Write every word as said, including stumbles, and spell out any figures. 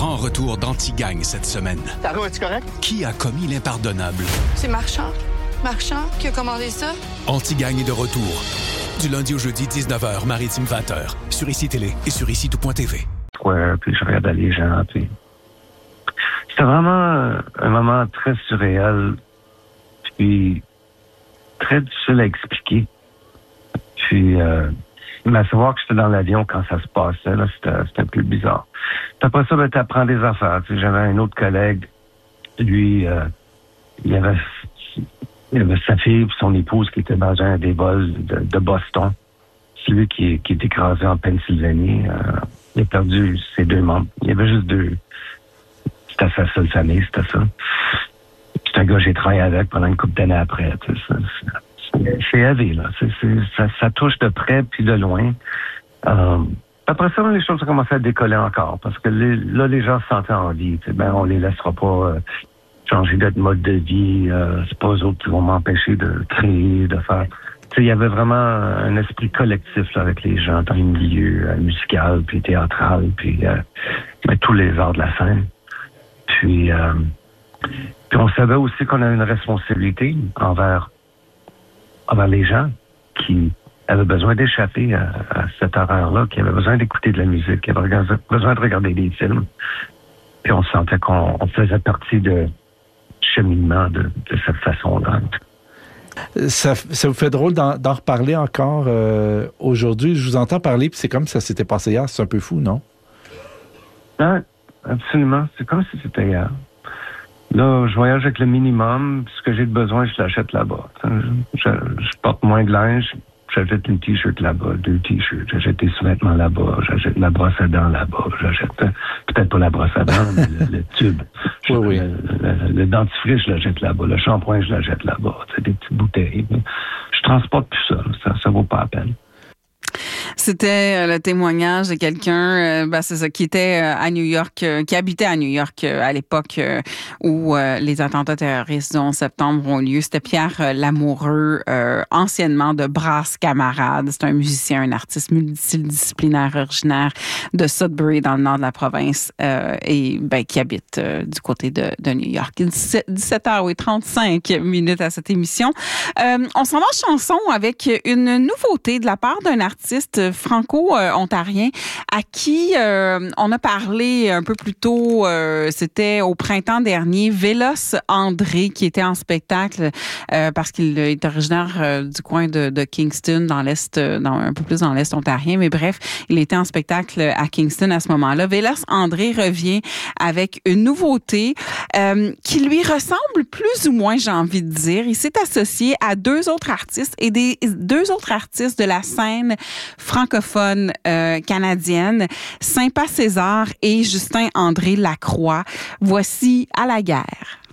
grand retour d'Antigagne cette semaine. Taro, es-tu correct? Qui a commis l'impardonnable? C'est Marchand. Marchand qui a commandé ça. Antigagne est de retour. Du lundi au jeudi, dix-neuf heures, Maritime vingt heures. Sur Ici Télé et sur ici tout point t v. Ouais, puis je regardais les gens, puis... C'était vraiment un moment très surréel, puis très difficile à expliquer. Puis, euh, mais à savoir que j'étais dans l'avion quand ça se passait, là, c'était, c'était un peu bizarre. Puis après ça, ben, t'apprends des affaires. Tu sais, j'avais un autre collègue, lui, euh, il avait... Il y avait sa fille et son épouse qui était dans un des vols de, de Boston. Celui qui, qui est écrasé en Pennsylvanie. Euh, il a perdu ses deux membres. Il y avait juste deux. C'était sa seule famille, c'était ça. C'est un gars que j'ai travaillé avec pendant une couple d'années après. C'est, c'est, c'est heavy, là. C'est, c'est, ça, ça touche de près puis de loin. Euh, après ça, les choses ont commencé à décoller encore parce que les, là, les gens se sentaient en vie. Ben, on les laissera pas... Euh, changer de mode de vie, euh, c'est pas eux autres qui vont m'empêcher de créer, de faire... Tu sais, il y avait vraiment un esprit collectif là, avec les gens dans le milieu euh, musical, puis théâtral, puis euh, ben, tous les arts de la scène. Puis, euh, puis on savait aussi qu'on avait une responsabilité envers, envers les gens qui avaient besoin d'échapper à, à cette horreur-là, qui avaient besoin d'écouter de la musique, qui avaient besoin de regarder des films. Puis on sentait qu'on on faisait partie de cheminement de, de cette façon-là. Ça, ça vous fait drôle d'en, d'en reparler encore euh, aujourd'hui. Je vous entends parler, puis c'est comme si ça s'était passé hier. C'est un peu fou, non? Ah, absolument. C'est comme si c'était hier. Là, je voyage avec le minimum. Ce que j'ai de besoin, je l'achète là-bas. Je, je porte moins de linge. J'achète une t-shirt là-bas, deux t-shirts. J'achète des sous-vêtements là-bas. J'achète ma brosse à dents là-bas. J'achète peut-être pas la brosse à dents, mais le, le tube. Oui, oui. Le, le, le dentifrice, je l'achète là-bas. Le shampoing, je l'achète là-bas. C'est des petites bouteilles. Je transporte plus ça. Ça, ça vaut pas la peine. C'était le témoignage de quelqu'un, euh, ben c'est ça, qui était à New York, euh, qui habitait à New York euh, à l'époque euh, où euh, les attentats terroristes du onze septembre ont lieu. C'était Pierre euh, Lamoureux, euh, anciennement de Brasse Camarade. C'est un musicien, un artiste multidisciplinaire originaire de Sudbury, dans le nord de la province, euh, et ben, qui habite euh, du côté de, de New York. dix-sept heures et trente-cinq minutes à cette émission. Euh, on s'en va en chanson avec une nouveauté de la part d'un artiste franco-ontarien à qui euh, on a parlé un peu plus tôt, euh, c'était au printemps dernier, Vélos André, qui était en spectacle euh, parce qu'il est originaire euh, du coin de, de Kingston, dans l'est, dans, un peu plus dans l'est ontarien, mais bref, il était en spectacle à Kingston à ce moment-là. Vélos André revient avec une nouveauté euh, qui lui ressemble plus ou moins, j'ai envie de dire. Il s'est associé à deux autres artistes et des deux autres artistes de la scène francophone euh, canadienne, Saint-Pas César et Justin André Lacroix. Voici À la guerre.